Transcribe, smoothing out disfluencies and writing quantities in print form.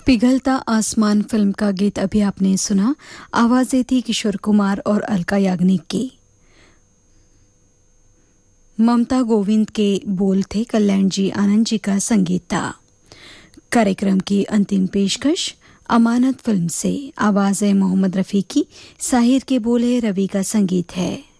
पिघलता आसमान फिल्म का गीत अभी आपने सुना। आवाजें थी किशोर कुमार और अलका याग्निक की। ममता गोविंद के बोल थे, कल्याण जी आनंद जी का संगीत था। कार्यक्रम की अंतिम पेशकश अमानत फिल्म से। आवाज है मोहम्मद रफी की, साहिर के बोल है, रवि का संगीत है।